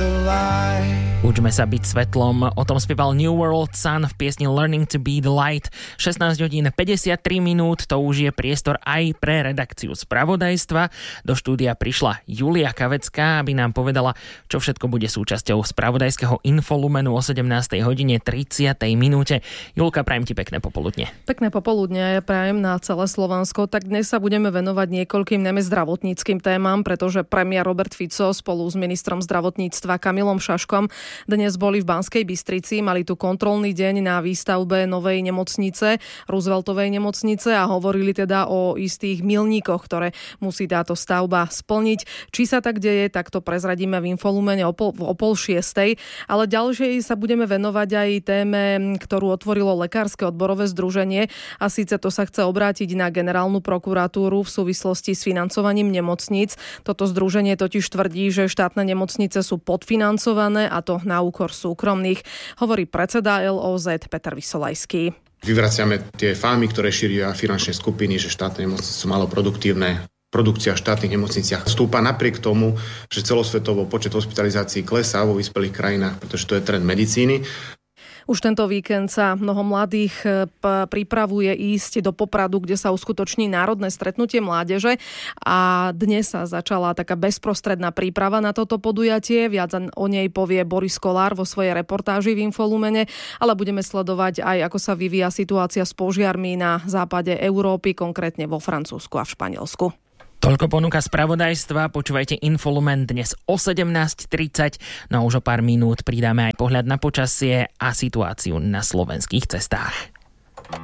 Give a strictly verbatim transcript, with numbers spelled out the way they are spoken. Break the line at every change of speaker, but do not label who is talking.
Učme sa byť svetlom, o tom spieval New World Sun v piesni Learning to be the Light. šestnásť hodín päťdesiattri minút, to už je priestor aj pre redakciu spravodajstva. Do štúdia prišla Julia Kavecká, aby nám povedala, čo všetko bude súčasťou spravodajského infolumenu o sedemnástej hodine tridsiatej minúte. Julka, prajem ti pekné popoludne.
Pekné popoludne, ja prajem na celé Slovensko. Tak dnes sa budeme venovať niekoľkým najmä zdravotníckym témam, pretože premiér Robert Fico spolu s ministrom zdravotníctva Kamilom Šaškom dnes boli v Banskej Bystrici, mali tu kontrolný deň na výstavbe novej nemocnice, Rooseveltovej nemocnice, a hovorili teda o istých milníkoch, ktoré musí táto stavba splniť. Či sa tak deje, tak to prezradíme v infolumene o pol, o pol šiestej, ale ďalšej sa budeme venovať aj téme, ktorú otvorilo Lekárske odborové združenie, a síce to sa chce obrátiť na generálnu prokuratúru v súvislosti s financovaním nemocníc. Toto združenie totiž tvrdí, že štátne nemocnice sú podfinancované, a to na úkor súkromných, hovorí predseda el ó zet Peter Vysolajský.
Vyvraciame tie fámy, ktoré šíria finančné skupiny, že štátne nemocnice sú málo produktívne. Produkcia v štátnych nemocniciach stúpa napriek tomu, že celosvetovo počet hospitalizácií klesá vo vyspelých krajinách, pretože to je trend medicíny.
Už tento víkend sa mnoho mladých pripravuje ísť do Popradu, kde sa uskutoční národné stretnutie mládeže, a dnes sa začala taká bezprostredná príprava na toto podujatie. Viac o nej povie Boris Kolár vo svojej reportáži v Infolumene, ale budeme sledovať aj, ako sa vyvíja situácia s požiarmi na západe Európy, konkrétne vo Francúzsku a v Španielsku.
Toľko ponuka spravodajstva, počúvajte Infolumen dnes o sedemnásť tridsať, no a už o pár minút pridáme aj pohľad na počasie a situáciu na slovenských cestách.